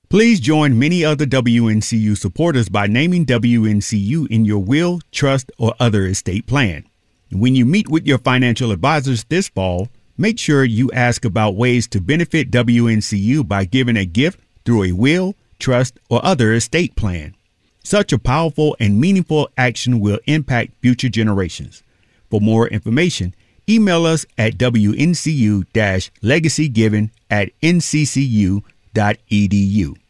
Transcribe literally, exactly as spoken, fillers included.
Please join many other W N C U supporters by naming W N C U in your will, trust, or other estate plan. When you meet with your financial advisors this fall, make sure you ask about ways to benefit W N C U by giving a gift through a will, trust, or other estate plan. Such a powerful and meaningful action will impact future generations. For more information, email us at W N C U legacygiving at N C C U dot E D U.